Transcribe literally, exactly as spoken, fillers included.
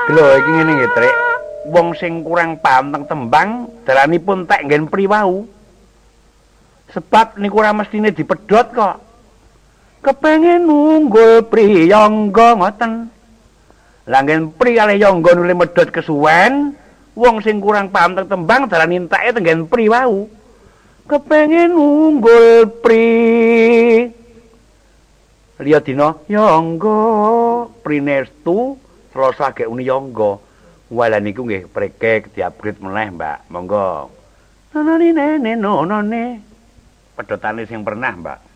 Lho iki ngene nggih, Trik. Wong sing kurang paham teng tembang dalanipun tek nggen priwau. Sebab niku ora mestine dipedhot kok. Kepengin unggul priyangga ngoten. Lah nggen pri kalih yangga nuli medhot kesuwen, wong sing kurang paham teng tembang dalane enteke teng nggen priwau. Kepengin unggul pri liya dina yangga prinestu Selasa ge uni yangga. Wala niku nggih prekek di-upgrade meneh, Mbak. Monggo. Nonone nene nonone. Pedhotane sing pernah, Mbak.